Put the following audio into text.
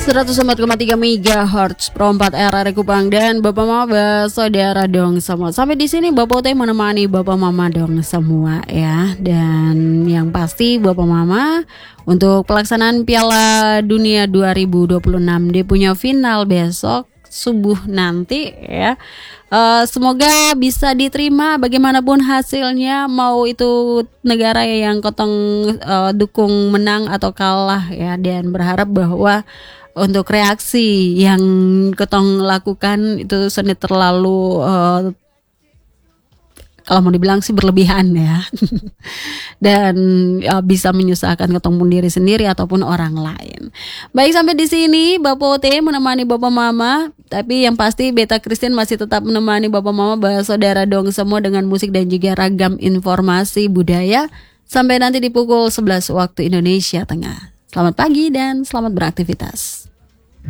104,3 MHz Pro 4 RRI Kupang. Dan Bapak Mama saudara dong semua. Sampai di sini Bapak Teh menemani Bapak Mama dong semua ya. Dan yang pasti Bapak Mama untuk pelaksanaan Piala Dunia 2026 dia punya final besok subuh nanti ya. Semoga bisa diterima bagaimanapun hasilnya, mau itu negara yang Kotong dukung menang atau kalah ya. Dan berharap bahwa untuk reaksi yang Kotong lakukan itu seni terlalu kalau mau dibilang sih berlebihan ya. Dan bisa menyusahkan Kotong pun diri sendiri ataupun orang lain. Baik, sampai di sini Bapak T menemani Bapak Mama. Tapi yang pasti Beta Christine masih tetap menemani Bapak Mama saudara dong semua dengan musik dan juga ragam informasi budaya sampai nanti di pukul 11 waktu Indonesia Tengah. Selamat pagi dan selamat beraktivitas.